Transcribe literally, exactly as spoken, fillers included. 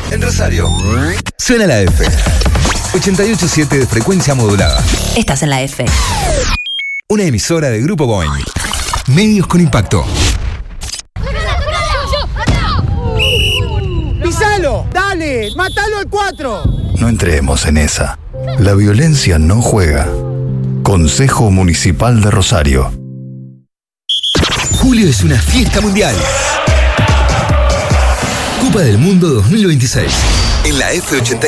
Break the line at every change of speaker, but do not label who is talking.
En Rosario, suena la F. ochenta y ocho punto siete de frecuencia modulada.
Estás en la F.
Una emisora de Grupo Boeing. Medios con impacto.
¡Pisalo! ¡Dale! ¡Matalo al cuatro!
No entremos en esa. La violencia no juega. Consejo Municipal de Rosario.
Julio es una fiesta mundial. Copa del Mundo dos mil veintiséis. En la F ochenta